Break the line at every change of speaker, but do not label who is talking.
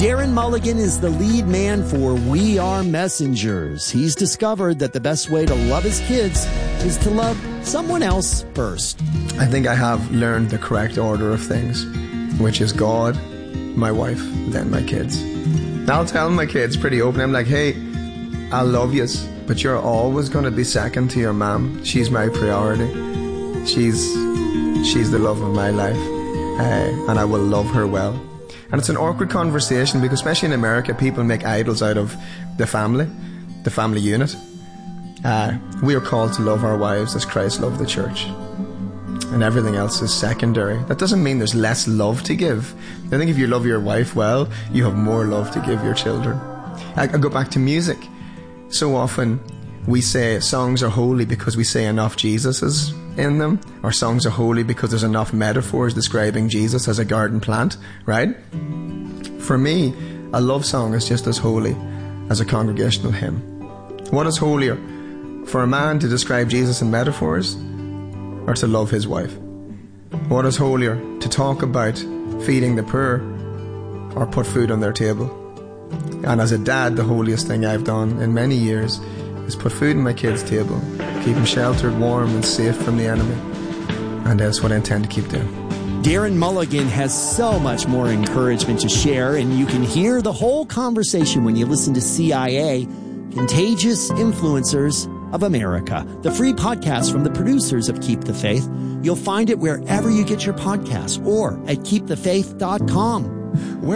Darren Mulligan is the lead man for We Are Messengers. He's discovered that the best way to love his kids is to love someone else first.
I think I have learned the correct order of things, which is God, my wife, then my kids. I'll tell my kids pretty open. I'm like, hey, I love yous, but you're always going to be second to your mom. She's my priority. She's the love of my life, and I will love her well. And it's an awkward conversation because especially in America, people make idols out of the family unit. We are called to love our wives as Christ loved the church. And everything else is secondary. That doesn't mean there's less love to give. I think if you love your wife well, you have more love to give your children. I go back to music. So often we say songs are holy because we say enough Jesuses in them, or songs are holy because there's enough metaphors describing Jesus as a garden plant, right? For me, a love song is just as holy as a congregational hymn. What is holier? For a man to describe Jesus in metaphors, or to love his wife? What is holier? To talk about feeding the poor, or put food on their table? And as a dad, the holiest thing I've done in many years is put food on my kids' table, keep them sheltered, warm and safe from the enemy. And that's what I intend to keep doing.
Darren Mulligan has so much more encouragement to share, and you can hear the whole conversation when you listen to CIA, Contagious Influencers of America, the free podcast from the producers of Keep the Faith. You'll find it wherever you get your podcasts or at keepthefaith.com.